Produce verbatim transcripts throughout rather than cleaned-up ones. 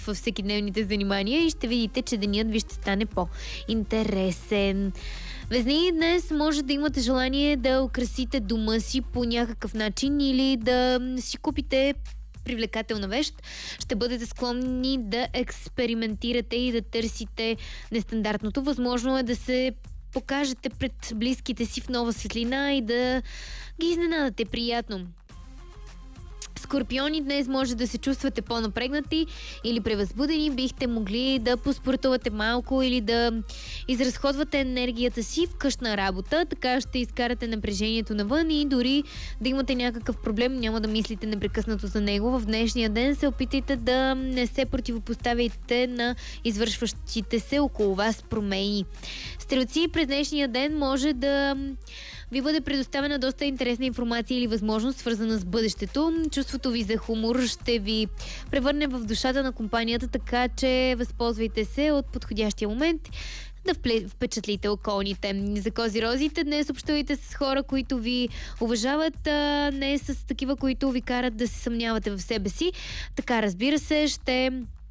във всекидневните занимания и ще видите, че денят ви ще стане по-интересен. Везни, днес може да имате желание да украсите дома си по някакъв начин или да си купите привлекателна вещ. Ще бъдете склонни да експериментирате и да търсите нестандартното. Възможно е да се покажете пред близките си в нова светлина и да ги изненадате приятно. Скорпиони, днес може да се чувствате по-напрегнати или превъзбудени. Бихте могли да поспортувате малко или да изразходвате енергията си в къщна работа. Така ще изкарате напрежението навън и дори да имате някакъв проблем, няма да мислите непрекъснато за него. В днешния ден се опитайте да не се противопоставяйте на извършващите се около вас промени. Стрелци, през днешния ден може да ви бъде предоставена доста интересна информация или възможност, свързана с бъдещето. Чувството ви за хумор ще ви превърне в душата на компанията, така че възползвайте се от подходящия момент да впечатлите околните. За козирозите, днес общувайте с хора, които ви уважават, а не с такива, които ви карат да се съмнявате в себе си. Така, разбира се, ще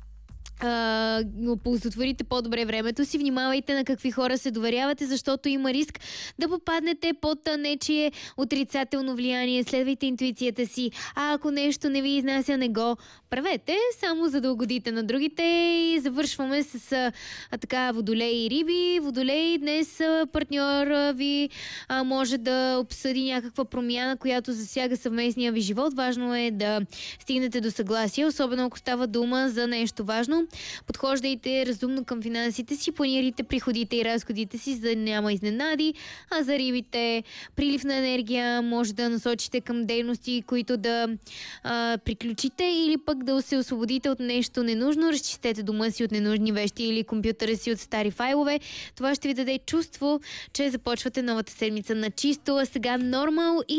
Uh, оползотворите по-добре времето си. Внимавайте на какви хора се доверявате, защото има риск да попаднете под нечие отрицателно влияние. Следвайте интуицията си, а ако нещо не ви изнася, не го правете, само за да угодите на другите. И завършваме с а, така водолей и риби. Водолей, днес а, партньор ви а, може да обсъди някаква промяна, която засяга съвместния ви живот. Важно е да стигнете до съгласие, особено ако става дума за нещо важно. Подхождайте разумно към финансите си, планирайте приходите и разходите си, за да няма изненади, а за рибите прилив на енергия може да насочите към дейности, които да а, приключите или пък да се освободите от нещо ненужно. Разчистете дома си от ненужни вещи или компютъра си от стари файлове. Това ще ви даде чувство, че започвате новата седмица на чисто. А сега нормал и